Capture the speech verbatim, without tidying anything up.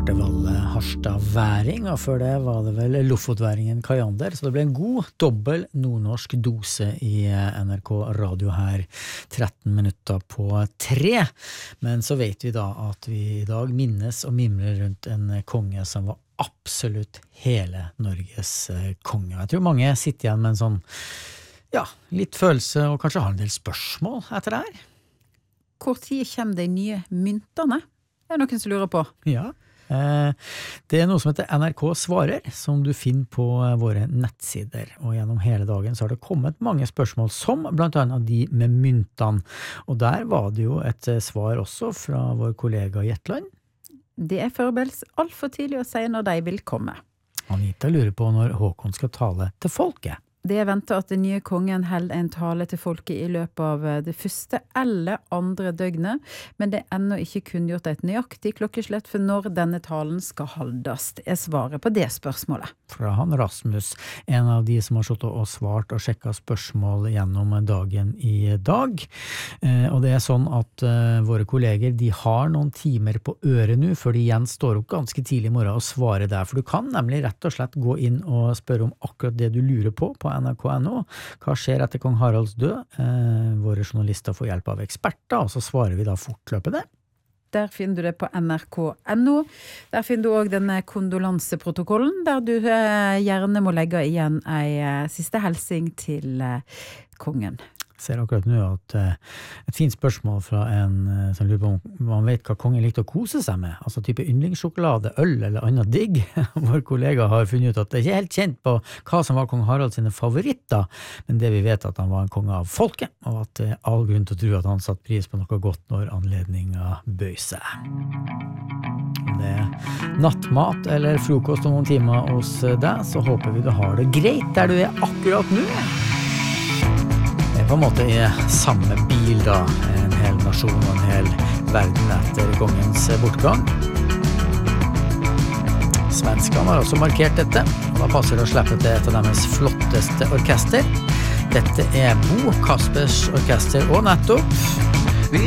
hørte Valle Harstad Væring, og før det var det vel Lofotværingen Kajander, så det ble en god, dobbel nordnorsk dose i N R K Radio her, tretten minutter på tre. Men så vet vi da at vi i dag minnes og mimrer rundt en konge som var absolutt hele Norges konge. Jeg tror mange sitter igjen med en sånn, ja, litt følelse, og kanskje har en del spørsmål etter det her. Hvor tid kommer de nye myntene? Det er noen som lurer på. Ja, eh, det er noe som heter N R K Svarer, som du finner på våre nettsider. Og gjennom hele dagen så har det kommet mange spørsmål, som blant annet de med myntene. Og der var det jo et svar også fra vår kollega Jetland. Det er forberedt alt for tidlig å si når de vil komme. Anita lurer på når Håkon skal tale til folket. Det er ventet at den nye kongen held en tale til folket i løpet av det første eller andre døgnet, men det er ennå ikke kunngjort et nøyaktig klokkeslett for når denne talen skal holdes. Det er svaret på det spørsmålet. Fra han Rasmus, en av de som har suttet og svart og sjekket spørsmål gjennom dagen i dag. Eh, og det er sånn at eh, våre kolleger, de har noen timer på øret nå, før de igjen står opp ganske tidlig i morgen og svarer der. For du kan nemlig rett og slett gå inn og spørre om akkurat det du lurer på på N R K punktum no. Hva skjer etter kong Haralds død? Eh, våre journalister får hjelp av eksperter, og så svarer vi da fortløpende. Der finner du det på N R K punktum no. Der finner du også denne kondolanseprotokollen, der du eh, gjerne må legge igjen en eh, siste helsing til eh, kongen. Jeg ser akkurat nå at eh, et fint spørsmål fra en eh, som lurer på om man vet hva kongen likte å kose seg med, altså type yndlingssjokolade, øl eller annet digg. Vår kollega har funnet ut at det ikke er helt kjent på hva som var kong Harald sine favoritter, men det vi vet at han var en konge av folket, og at det er all grunn til å tro at han satt pris på noe godt når anledningen bøy seg. Om det er nattmat eller frokost om noen timer hos deg, så håper vi du har det greit der du er akkurat nå. På en måte i samme bil da, en hel nasjon og en hel verden etter kongens bortgang. Svenskene har også markert dette, og da passer det å slippe til et av deres flotteste orkester. Dette er Bo Kaspers orkester, og nettopp